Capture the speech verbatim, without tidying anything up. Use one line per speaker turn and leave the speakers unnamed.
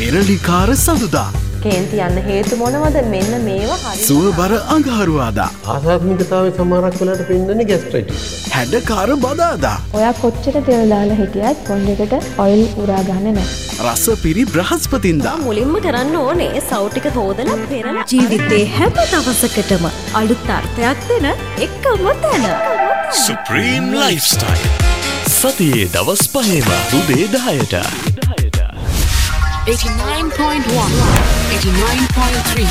පෙරලිකාර සඳුදා.
කේන්ති යන්න හේතු මොනවද? මෙන්න මේවා හරි.
සුවබර අඟහරුවාදා.
ආසාත්මිකතාවය සමහරක් වෙලාවට පෙන්වන්නේ ગેස්ට්‍රයිටිස්.
හැඩකාර බදාදා.
ඔයා කොච්චර තෙල් දාලා හිටියත් පොන්ඩ් එකට ඔයිල් උරා ගන්න නැහැ.
රස පිරි බ්‍රහස්පතින්දා.
මුලින්ම කරන්න ඕනේ සව් ටික හොදලා පෙරලා ජීවිතේ හැම දවසකටම අලුත් අර්ථයක් දෙන එකම තැන.
Supreme Lifestyle. සතියේ දවස් පහේම උදේ දහයට.
eighty-nine point one, eighty-nine point three